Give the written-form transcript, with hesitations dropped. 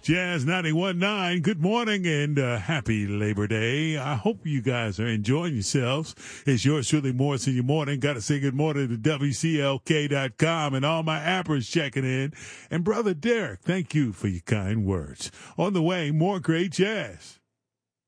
Jazz 91.9, good morning and happy Labor Day. I hope you guys are enjoying yourselves. It's yours truly, Morris in your morning. Got to say good morning to WCLK.com and all my appers checking in. And Brother Derek, thank you for your kind words. On the way, more great jazz.